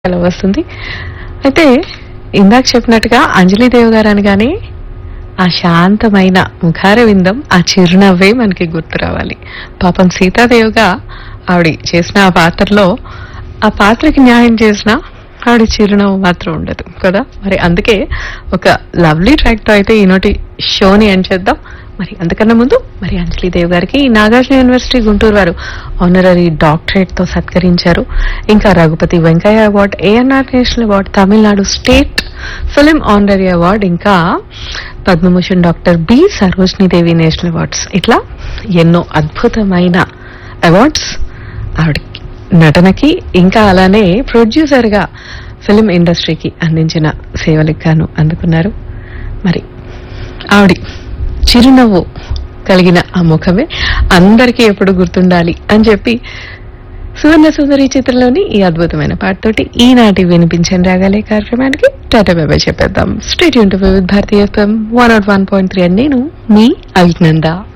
అలా వస్తుంది. అయితే ఇందాక చెప్పినట్టుగా అంజలిదేవి గారు అనగానే ఆ శాంతమైన ముఖారవిందం, ఆ చిరునవ్వే మనకి గుర్తు రావాలి. పాపం సీతాదేవిగా ఆవిడ చేసిన ఆ పాత్రలో ఆ పాత్రకి న్యాయం చేసిన ఆవిడ చిరునవ్వు మాత్రం ఉండదు కదా. మరి అందుకే ఒక లవ్లీ ట్రాక్ తో అయితే ఈనాటి షోని ఎండ్ చేద్దాం. మరి అంతకన్నా ముందు మరి అంజలిదేవి గారికి నాగార్జున యూనివర్సిటీ గుంటూరు వారు ఆనరరీ డాక్టరేట్ తో సత్కరించారు. ఇంకా Raghupathi Venkaiah award, ANR national award, Tamil Nadu state film honorary award, ఇంకా Padma Bhushan doctor B Sarojini Devi national awards, ఇట్లా ఎన్నో అద్భుతమైన అవార్డ్స్ ఆవిడకి, నటనకి, ఇంకా అలానే ప్రొడ్యూసర్ గా ఫిలిం ఇండస్ట్రీకి అందించిన సేవలకు గాను అందుకున్నారు. మరి ఆవిడ చిరునవ్వు కలిగిన ఆ ముఖమే అందరికీ ఎప్పుడు గుర్తుండాలి అని చెప్పి సువర్ణ సుందరి చిత్రంలోని ఈ అద్భుతమైన పాటతోటి ఈనాటి వినిపించని రాగాలే కార్యక్రమానికి టాటా బాయ్ బాయ్ చెప్పేద్దాం. State Yoon to with Bharatiya FM 101.3 అని నేను మీ అవినంద.